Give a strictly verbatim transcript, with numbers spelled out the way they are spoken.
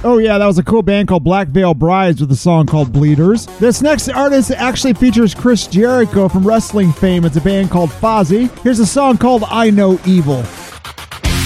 Oh yeah, that was a cool band called Black Veil Brides with a song called Bleeders. This next artist actually features Chris Jericho from wrestling fame. It's a band called Fozzy. Here's a song called I Know Evil.